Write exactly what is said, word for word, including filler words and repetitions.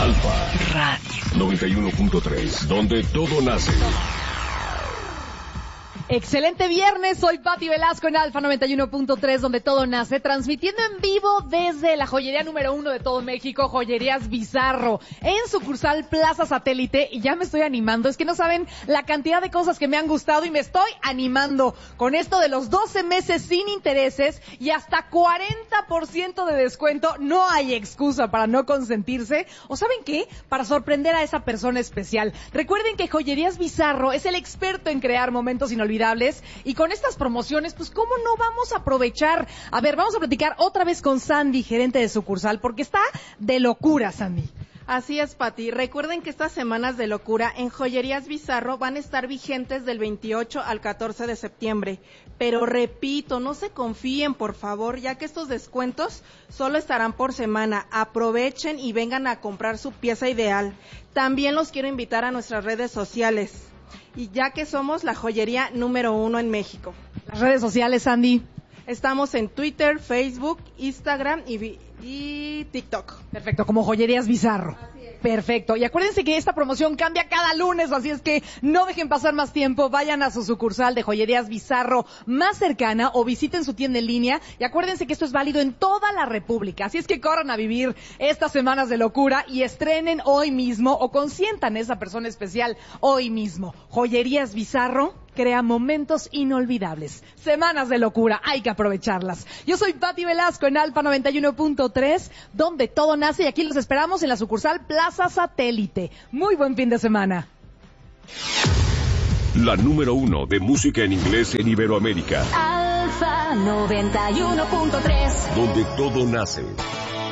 Alfa Radio noventa y uno punto tres, donde todo nace. Excelente viernes, soy Pati Velasco en Alfa noventa y uno punto tres, donde todo nace, transmitiendo en vivo desde la joyería número uno de todo México, Joyerías Bizarro, en sucursal Plaza Satélite, y ya me estoy animando, es que no saben la cantidad de cosas que me han gustado y me estoy animando con esto de los doce meses sin intereses y hasta cuarenta por ciento de descuento. No hay excusa para no consentirse, o ¿saben qué? Para sorprender a esa persona especial. Recuerden que Joyerías Bizarro es el experto en crear momentos inolvidables. Y con estas promociones, pues ¿cómo no vamos a aprovechar? A ver, vamos a platicar otra vez con Sandy, gerente de sucursal, porque está de locura, Sandy. Así es, Pati. Recuerden que estas semanas de locura en Joyerías Bizarro van a estar vigentes del veintiocho al catorce de septiembre. Pero repito, no se confíen, por favor, ya que estos descuentos solo estarán por semana. Aprovechen y vengan a comprar su pieza ideal. También los quiero invitar a nuestras redes sociales, y ya que somos la joyería número uno en México. Las redes sociales, Sandy. Estamos en Twitter, Facebook, Instagram y, y TikTok. Perfecto, como Joyerías Bizarro. Así es. Perfecto. Y acuérdense que esta promoción cambia cada lunes, así es que no dejen pasar más tiempo. Vayan a su sucursal de Joyerías Bizarro más cercana o visiten su tienda en línea. Y acuérdense que esto es válido en toda la República. Así es que corran a vivir estas semanas de locura y estrenen hoy mismo o consientan a esa persona especial hoy mismo. Joyerías Bizarro crea momentos inolvidables. Semanas de locura, hay que aprovecharlas. Yo soy Pati Velasco en Alfa noventa y uno punto tres, donde todo nace, y aquí los esperamos en la sucursal Plaza Satélite. Muy buen fin de semana. La número uno de música en inglés en Iberoamérica. Alfa noventa y uno punto tres, donde todo nace.